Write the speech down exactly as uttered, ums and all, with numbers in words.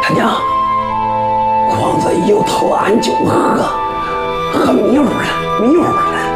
他娘，光子又偷俺酒喝，喝迷糊了，迷糊了。